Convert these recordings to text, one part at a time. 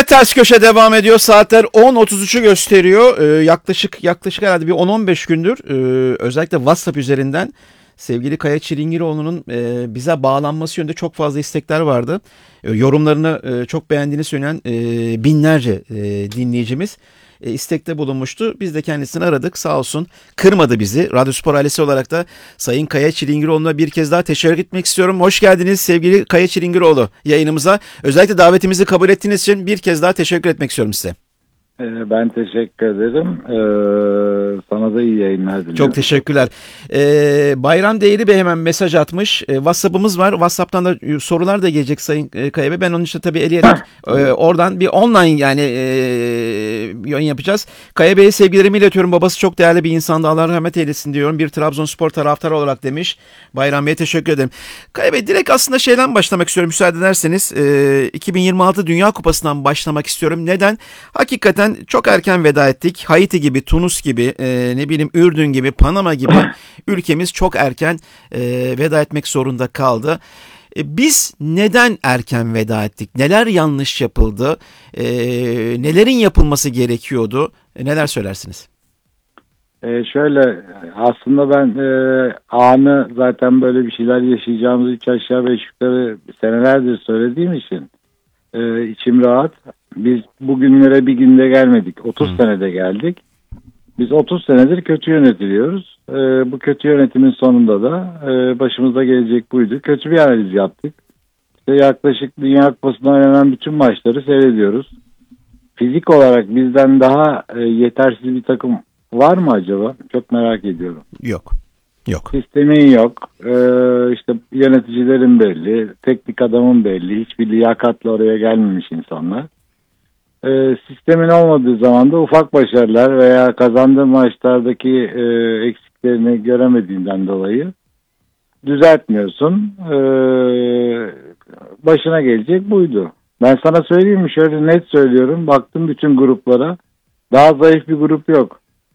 Evet, Ters Köşe devam ediyor. Saatler 10.33'ü gösteriyor. Yaklaşık herhalde bir 10-15 gündür özellikle WhatsApp üzerinden sevgili Kaya Çilingiroğlu'nun bize bağlanması yönünde çok fazla istekler vardı. Yorumlarını çok beğendiğini söyleyen binlerce dinleyicimiz istekte bulunmuştu. Biz de kendisini aradık, sağ olsun kırmadı bizi. Radyospor ailesi olarak da Sayın Kaya Çilingiroğlu'na bir kez daha teşekkür etmek istiyorum. Hoş geldiniz sevgili Kaya Çilingiroğlu yayınımıza. Özellikle davetimizi kabul ettiğiniz için bir kez daha teşekkür etmek istiyorum size. Ben teşekkür ederim. Sana da iyi yayınlar diliyorum. Çok teşekkürler. Bayram Değeri Bey hemen mesaj atmış. WhatsApp'ımız var. WhatsApp'tan da sorular da gelecek Sayın Kaya Bey. Ben onun için tabii eleyerek oradan bir online yani yayın yapacağız. Kaya Bey'e sevgilerimi iletiyorum. Babası çok değerli bir insandı. Allah rahmet eylesin diyorum. Bir Trabzonspor taraftarı olarak demiş. Bayram Bey'e teşekkür ederim. Kaya Bey, direkt aslında şeyden başlamak istiyorum müsaade ederseniz. 2026 Dünya Kupası'ndan başlamak istiyorum. Neden? Hakikaten çok erken veda ettik. Haiti gibi, Tunus gibi, Ürdün gibi, Panama gibi ülkemiz çok erken veda etmek zorunda kaldı. Biz neden erken veda ettik? Neler yanlış yapıldı? Nelerin yapılması gerekiyordu? Neler söylersiniz? Şöyle, aslında ben anı zaten böyle bir şeyler yaşayacağımızı 3 aşağı 5 yukarı senelerdir söylediğim için içim rahat. Biz bugünlere bir günde gelmedik. 30 senede geldik. Biz 30 senedir kötü yönetiliyoruz. Bu kötü yönetimin sonunda da başımıza gelecek buydu. Kötü bir analiz yaptık. İşte yaklaşık Dünya Kupası'nda oynanan bütün maçları seyrediyoruz. Fizik olarak bizden daha yetersiz bir takım var mı acaba? Çok merak ediyorum. Yok. Sistemin yok. İşte yöneticilerin belli. Teknik adamın belli. Hiçbir liyakatla oraya gelmemiş insanlar. Sistemin olmadığı zaman da ufak başarılar veya kazandığı maçlardaki eksiklerini göremediğinden dolayı düzeltmiyorsun. Başına gelecek buydu. Ben sana söyleyeyim mi? Şöyle net söylüyorum. Baktım bütün gruplara. Daha zayıf bir grup yok.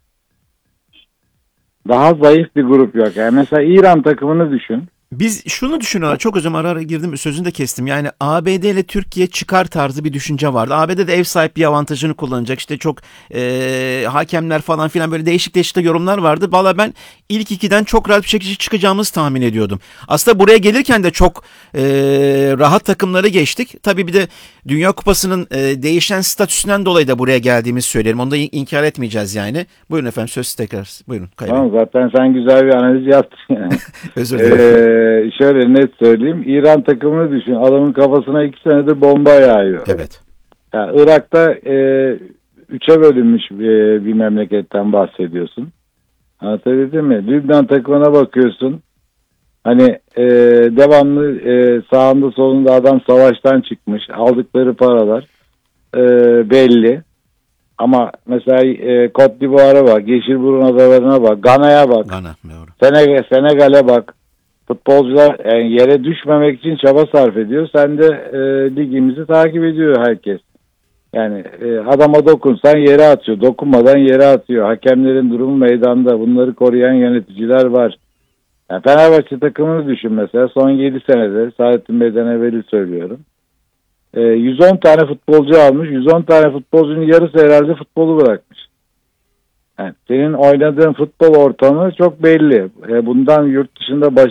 Daha zayıf bir grup yok. Yani mesela İran takımını düşün. Biz şunu düşünüyorlar. Çok özür dilerim, ara girdim, sözünü de kestim. Yani ABD ile Türkiye çıkar tarzı bir düşünce vardı. ABD de ev sahipliği avantajını kullanacak. İşte çok hakemler falan filan, böyle değişik de yorumlar vardı. Valla ben ilk ikiden çok rahat bir şekilde çıkacağımızı tahmin ediyordum. Aslında buraya gelirken de çok rahat takımları geçtik. Tabii bir de Dünya Kupası'nın değişen statüsünden dolayı da buraya geldiğimizi söyleyelim. Onu da inkar etmeyeceğiz yani. Buyurun efendim, söz tekrar. Buyurun. Tamam, zaten sen güzel bir analiz yaptın yani. Özür dilerim. Şöyle net söyleyeyim. İran takımını düşün. Adamın kafasına 2 senedir bomba yağıyor. Evet. Yani Irak'ta 3'e bölünmüş bir memleketten bahsediyorsun. Anlatabildim mi? Lübnan takımına bakıyorsun. Hani devamlı sağında solunda adam savaştan çıkmış. Aldıkları paralar belli. Ama mesela Côte d'Ivoire'a bak, Yeşilburun Adaları'na bak, Gana'ya bak, Senegal'e bak. Futbolcular yani yere düşmemek için çaba sarf ediyor. Sen de ligimizi takip ediyor herkes. Yani adama dokunsan yere atıyor, dokunmadan yere atıyor. Hakemlerin durumu meydanda. Bunları koruyan yöneticiler var. Yani Fenerbahçe takımını düşün mesela. Son 7 senede, Saadettin Bey'den evveli söylüyorum. 110 tane futbolcu almış. 110 tane futbolcunun yarısı herhalde futbolu bırakmış. Yani senin oynadığın futbol ortamı çok belli. Bundan yurt dışında